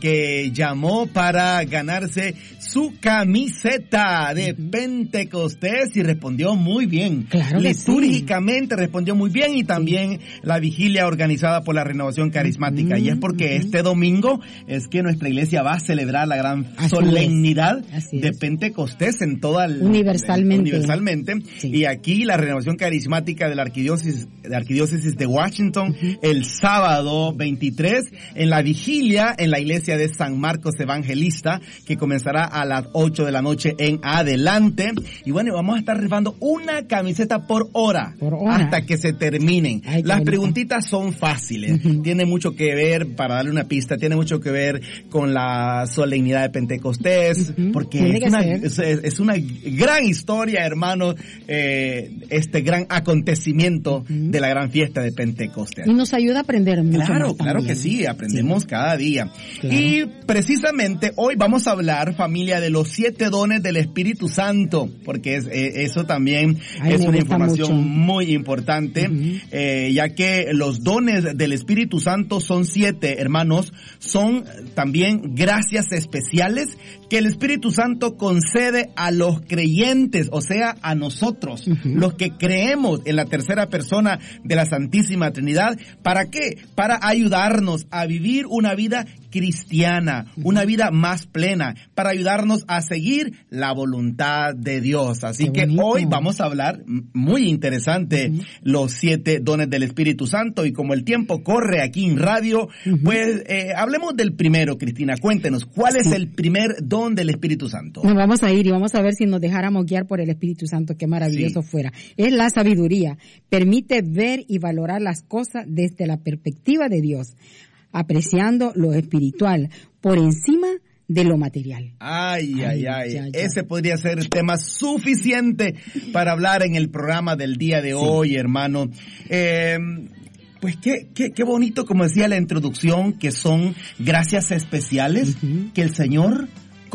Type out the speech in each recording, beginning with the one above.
que llamó para ganarse su camiseta de Pentecostés y respondió muy bien. Claro que litúrgicamente respondió muy bien, y también la vigilia organizada por la Renovación Carismática. Y es porque este domingo es que nuestra iglesia va a celebrar la gran solemnidad de Pentecostés en toda universalmente. Sí. Y aquí la Renovación Carismática de la Arquidiócesis de Washington, el sábado 23, en la vigilia en la iglesia de San Marcos Evangelista, que comenzará a las 8 de la noche en adelante. Y bueno, vamos a estar rifando una camiseta por hora hasta que se terminen. Las preguntitas son fáciles. Tiene mucho que ver, para darle una pista, tiene mucho que ver con la solemnidad de Pentecostés, porque es una gran historia, hermano, este gran acontecimiento de la gran fiesta de Pentecostés. Y nos ayuda a aprender mucho. Claro que sí, aprendemos cada día. Claro. Y precisamente hoy vamos a hablar, familia, de los 7 dones del Espíritu Santo, porque eso también es una información muy importante, ya que los dones del Espíritu Santo son 7, hermanos, son también gracias especiales que el Espíritu Santo concede a los creyentes, o sea, a nosotros, los que creemos en la tercera persona de la Santísima Trinidad. ¿Para qué? Para ayudarnos a vivir una vida cristiana, una vida más plena, para ayudarnos a seguir la voluntad de Dios. Así que hoy vamos a hablar, muy interesante, los 7 dones del Espíritu Santo, y como el tiempo corre aquí en radio, pues hablemos del primero, Cristina. Cuéntenos, ¿cuál es el primer don del Espíritu Santo? Nos vamos a ir y vamos a ver si nos dejáramos guiar por el Espíritu Santo, qué maravilloso fuera. Es la sabiduría. Permite ver y valorar las cosas desde la perspectiva de Dios, apreciando lo espiritual por encima de lo material. Ay. Ese podría ser el tema suficiente para hablar en el programa del día de hoy, hermano. Pues qué bonito, como decía la introducción, que son gracias especiales que el Señor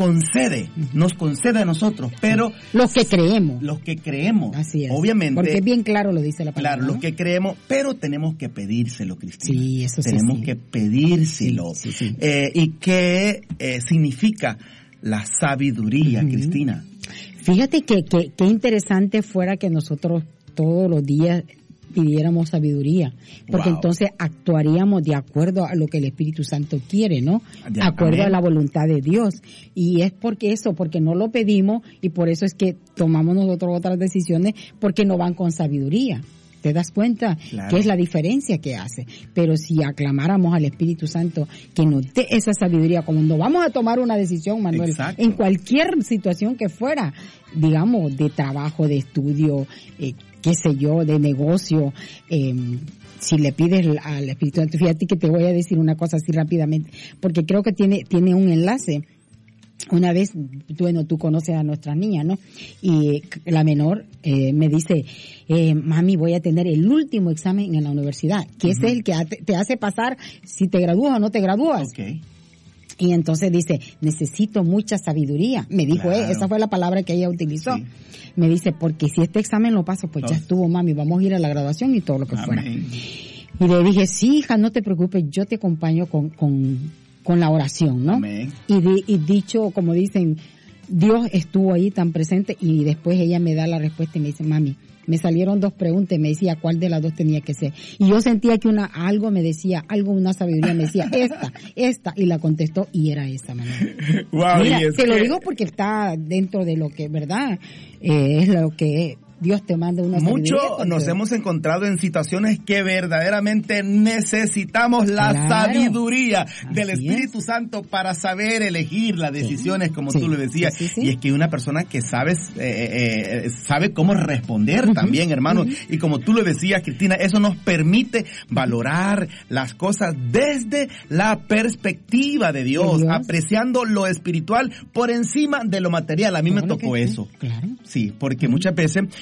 nos concede a nosotros, pero los que creemos, así es, obviamente, porque bien claro lo dice la palabra, claro, los que creemos, pero tenemos que pedírselo, Cristina. Sí, eso tenemos que pedírselo. Sí. ¿Y qué significa la sabiduría, Cristina? Fíjate que interesante fuera que nosotros todos los días pidiéramos sabiduría, porque entonces actuaríamos de acuerdo a lo que el Espíritu Santo quiere, ¿no? De acuerdo a la voluntad de Dios. Y es porque no lo pedimos, y por eso es que tomamos nosotros otras decisiones, porque no van con sabiduría. ¿Te das cuenta? Claro. Que es la diferencia que hace? Pero si aclamáramos al Espíritu Santo que nos dé esa sabiduría, como no vamos a tomar una decisión, Manuel, en cualquier situación que fuera, digamos, de trabajo, de estudio, qué sé yo, de negocio, si le pides al Espíritu Santo, fíjate que te voy a decir una cosa así rápidamente, porque creo que tiene un enlace. Una vez, bueno, tú conoces a nuestras niñas, ¿no? Y la menor me dice, mami, voy a tener el último examen en la universidad, que es el que te hace pasar si te gradúas o no te gradúas. Okay. Y entonces dice, necesito mucha sabiduría. Me dijo, esa fue la palabra que ella utilizó. Sí. Me dice, porque si este examen lo paso, pues ya estuvo, mami, vamos a ir a la graduación y todo lo que fuera. Y le dije, sí, hija, no te preocupes, yo te acompaño con la oración, ¿no? Amén. Y dicho, como dicen, Dios estuvo ahí tan presente, y después ella me da la respuesta y me dice, mami, me salieron 2 preguntas, me decía cuál de las 2 tenía que ser. Y yo sentía que una sabiduría me decía, esta, y la contestó, y era esa, mamá. Wow, mira, te lo digo porque está dentro de lo que, ¿verdad? Es lo que Dios te manda una sabiduría. Mucho nos hemos encontrado en situaciones que verdaderamente necesitamos la sabiduría del Espíritu Santo para saber elegir las decisiones, como tú lo decías. Y es que una persona que sabe cómo responder también, hermano. Y como tú lo decías, Cristina, eso nos permite valorar las cosas desde la perspectiva de Dios, apreciando lo espiritual por encima de lo material. A mí me tocó eso. Claro. Sí, porque muchas veces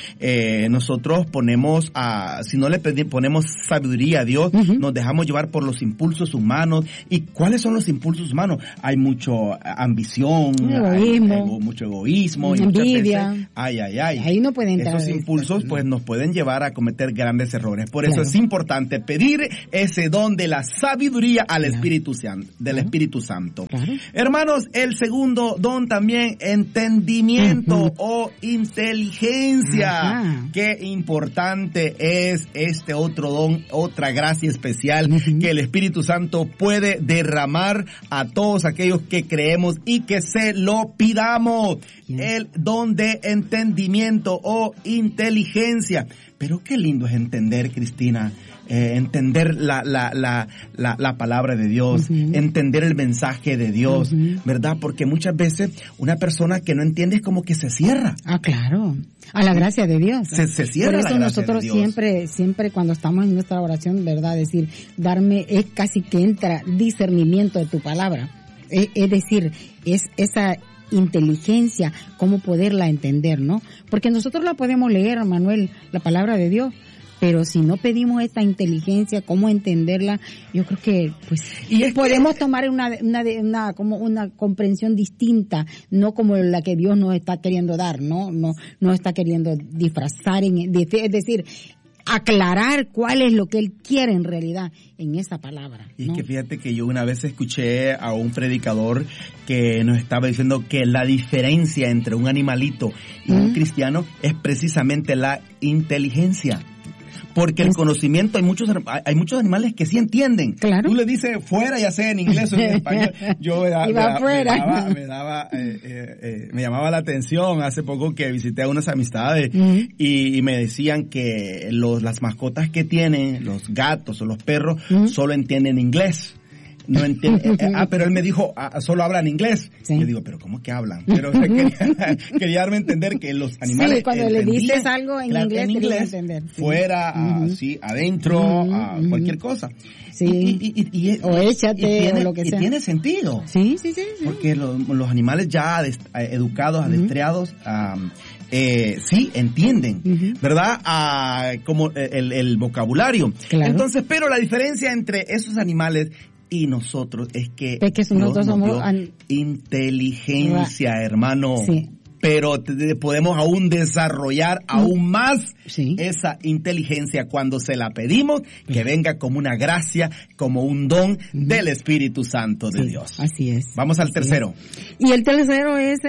nosotros ponemos si no le ponemos sabiduría a Dios, nos dejamos llevar por los impulsos humanos. ¿Y cuáles son los impulsos humanos? Hay mucho ambición, hay mucho egoísmo, envidia. Ahí no puede entrar. Esos impulsos pues nos pueden llevar a cometer grandes errores. Por eso es importante pedir ese don de la sabiduría al Espíritu Santo, del Espíritu Santo. Hermanos, el segundo don también, entendimiento o inteligencia. Qué importante es este otro don, otra gracia especial que el Espíritu Santo puede derramar a todos aquellos que creemos y que se lo pidamos. El don de entendimiento o inteligencia. Pero qué lindo es entender, Cristina, entender la palabra de Dios, entender el mensaje de Dios, ¿verdad? Porque muchas veces una persona que no entiende es como que se cierra. Claro. A la gracia de Dios. Se cierra. Por eso nosotros siempre cuando estamos en nuestra oración, ¿verdad? Decir, es casi que entra discernimiento de tu palabra. Es decir, es esa inteligencia, cómo poderla entender, ¿no? Porque nosotros la podemos leer, Manuel, la palabra de Dios, pero si no pedimos esta inteligencia, cómo entenderla, yo creo que pues podemos tomar una comprensión distinta, no como la que Dios nos está queriendo dar, no está queriendo disfrazar, es decir, aclarar cuál es lo que Él quiere en realidad en esa palabra, ¿no? Y es que fíjate que yo una vez escuché a un predicador que nos estaba diciendo que la diferencia entre un animalito y un cristiano es precisamente la inteligencia. Porque el conocimiento, hay muchos animales que sí entienden. Claro. Tú le dices fuera, ya sea en inglés o en español. Yo me llamaba la atención hace poco que visité a unas amistades y me decían que las mascotas que tienen, los gatos o los perros, solo entienden inglés. No entiende. Pero él me dijo, solo hablan inglés. Sí. Yo digo, pero ¿cómo que hablan? Pero quería darme a entender que los animales. Sí, cuando le dices algo en inglés entender. Sí. Fuera, adentro, cualquier cosa. Sí. O échate, o lo que sea. Y tiene sentido. Sí. Porque los animales ya educados, adestreados, sí entienden, ¿verdad? Como el vocabulario. Claro. Entonces, pero la diferencia entre esos animales y nosotros es que nosotros somos inteligencia, hermano. Sí. Pero podemos aún desarrollar aún más esa inteligencia cuando se la pedimos, que venga como una gracia, como un don del Espíritu Santo de Dios. Así es. Vamos al tercero. Y el tercero es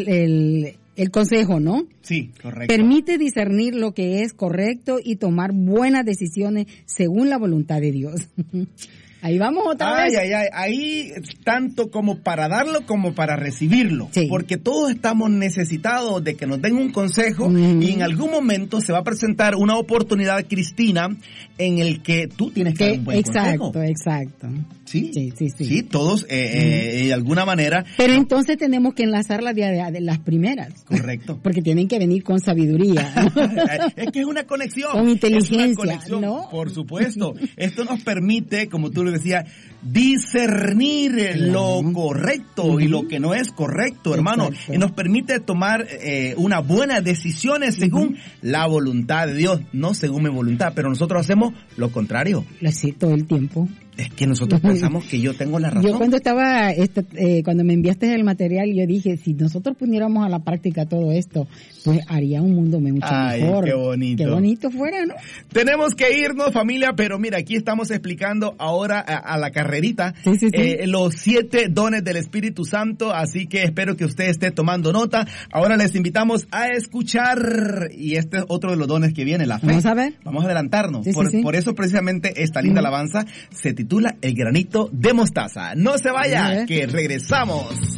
el consejo, ¿no? Sí, correcto. Permite discernir lo que es correcto y tomar buenas decisiones según la voluntad de Dios. Ahí vamos otra vez. Ahí tanto como para darlo como para recibirlo. Sí. Porque todos estamos necesitados de que nos den un consejo y en algún momento se va a presentar una oportunidad, Cristina, en el que tú tienes que dar un buen consejo. Exacto. Sí, todos de alguna manera. Pero entonces tenemos que enlazar de las primeras. Correcto. Porque tienen que venir con sabiduría. Es que es una conexión. Con inteligencia, es una conexión, ¿no? Por supuesto. Esto nos permite, como tú lo decías, discernir lo correcto y lo que no es correcto, hermano. Y nos permite tomar unas buenas decisiones según la voluntad de Dios, no según mi voluntad. Pero nosotros hacemos lo contrario. Sí, todo el tiempo. Es que nosotros pensamos que yo tengo la razón. Yo cuando me enviaste el material, yo dije, si nosotros pusiéramos a la práctica todo esto, pues haría un mundo mucho mejor. Qué bonito. Qué bonito fuera, ¿no? Tenemos que irnos, familia, pero mira, aquí estamos explicando ahora a la carrerita los 7 dones del Espíritu Santo, así que espero que usted esté tomando nota. Ahora les invitamos a escuchar, y este es otro de los dones que viene, la fe. Vamos a ver. Vamos a adelantarnos. Por eso precisamente esta linda alabanza se titula El granito de mostaza. No se vaya, que regresamos.